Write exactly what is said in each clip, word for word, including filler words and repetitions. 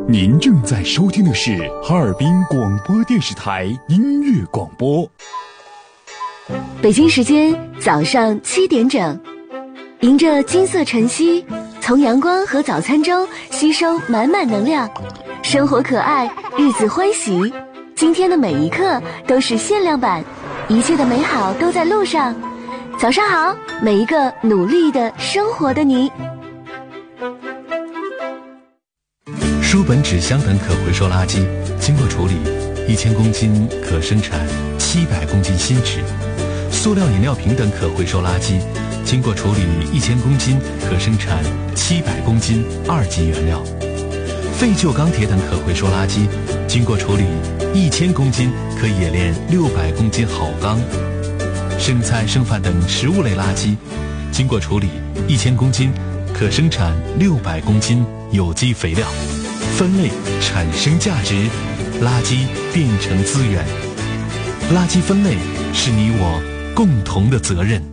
您正在收听的是哈尔滨广播电视台音乐广播。 北京时间早上七点整，迎着金色晨曦，从阳光和早餐中吸收满满能量，生活可爱，日子欢喜。今天的每一刻都是限量版，一切的美好都在路上。早上好，每一个努力的生活的你。 书本、纸箱等可回收垃圾经过处理，一千公斤可生产七百公斤新纸；塑料饮料瓶等可回收垃圾经过处理，一千公斤可生产七百公斤二级原料；废旧钢铁等可回收垃圾经过处理，一千公斤可冶炼六百公斤好钢；剩菜剩饭等食物类垃圾经过处理，一千公斤可生产六百公斤有机肥料。分类产生价值，垃圾变成资源。垃圾分类是你我共同的责任。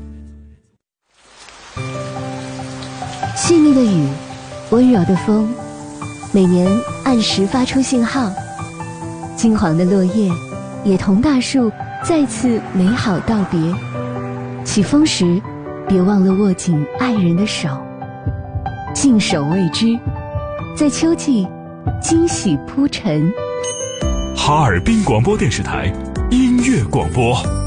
细腻的雨，温柔的风，每年按时发出信号。金黄的落叶也同大树再次美好道别。起风时，别忘了握紧爱人的手，静守未知，在秋季惊喜铺陈。 哈尔滨广播电视台音乐广播。